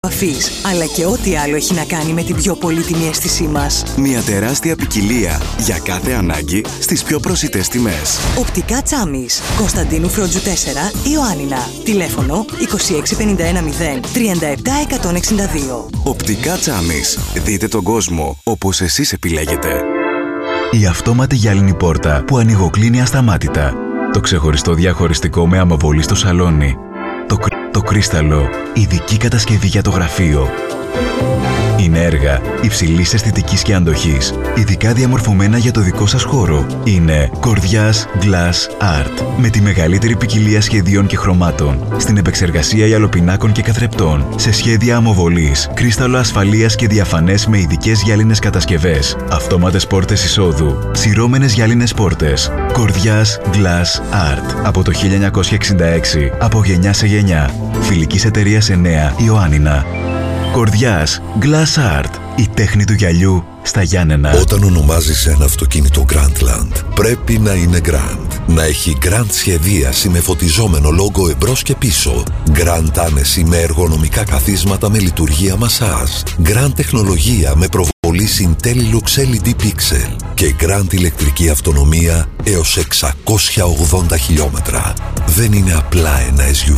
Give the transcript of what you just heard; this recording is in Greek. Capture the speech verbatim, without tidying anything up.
Αφής, αλλά και ό,τι άλλο έχει να κάνει με την πιο πολύτιμη αίσθησή μας. Μια τεράστια ποικιλία για κάθε ανάγκη στις πιο προσιτές τιμές. Οπτικά Τσάμις, Κωνσταντίνου Φρόντζου τέσσερα, Ιωάννινα. Τηλέφωνο είκοσι έξι πενήντα ένα μηδέν τριάντα επτά εκατόν εξήντα δύο. Οπτικά Τσάμις. Δείτε τον κόσμο όπως εσείς επιλέγετε. Η αυτόματη γυάλινη πόρτα που ανοιγοκλίνει ασταμάτητα. Το ξεχωριστό διαχωριστικό με αμοβολή στο σαλόνι. Το, το κρίσταλο, ειδική κατασκευή για το γραφείο. Είναι έργα υψηλής αισθητικής και αντοχής, ειδικά διαμορφωμένα για το δικό σας χώρο. Είναι Κορδιάς Glass Art, με τη μεγαλύτερη ποικιλία σχεδίων και χρωμάτων, στην επεξεργασία γυαλοπινάκων και καθρεπτών, σε σχέδια αμοβολής, κρίσταλο ασφαλείας και διαφανές με ειδικές γυάλινες κατασκευές, αυτόματες πόρτες εισόδου, σειρώμενες γυάλινες πόρτες. Κορδιάς Glass Art, από το χίλια εννιακόσια εξήντα έξι, από γενιά σε γενιά. Φιλικής εταιρείας εννέα, Ιωάννινα. Κορδιάς Glass Art, η τέχνη του γυαλιού στα Γιάννενα. Όταν ονομάζεις ένα αυτοκίνητο Grandland, πρέπει να είναι Grand. Να έχει Grand σχεδίαση με φωτιζόμενο λόγο εμπρός και πίσω. Grand άνεση με εργονομικά καθίσματα με λειτουργία μασάζ. Grand τεχνολογία με προβολή Intellilux ελ ι ντι Pixel. Και Grand ηλεκτρική αυτονομία έως εξακόσια ογδόντα χιλιόμετρα. Δεν είναι απλά ένα ες γιου βι.